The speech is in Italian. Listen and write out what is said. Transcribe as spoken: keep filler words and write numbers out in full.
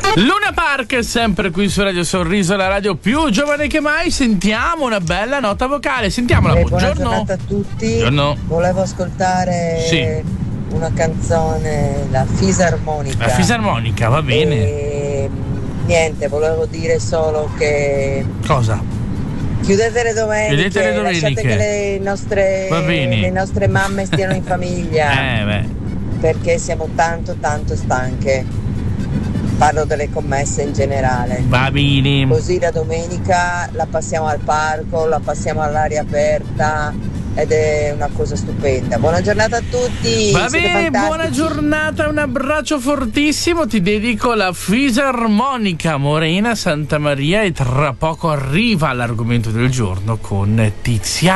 Luna Park è sempre qui su Radio Sorriso, la radio più giovane che mai. Sentiamo una bella nota vocale, sentiamola. Eh, Buongiorno. Buona giornata a tutti. Buongiorno. Volevo ascoltare Sì. una canzone, la fisarmonica. La fisarmonica, va bene. E, niente, volevo dire solo che Cosa? chiudete le domeniche, Chiudete le domeniche. lasciate che le nostre, Va bene. le nostre mamme stiano in famiglia. Eh beh. Perché siamo tanto tanto stanche. Parlo delle commesse in generale. Va bene. Così la domenica la passiamo al parco, la passiamo all'aria aperta ed è una cosa stupenda. Buona giornata a tutti. Va siete bene, fantastici. buona giornata, un abbraccio fortissimo. Ti dedico la fisarmonica Morena Santa Maria e tra poco arriva l'argomento del giorno con Tiziano.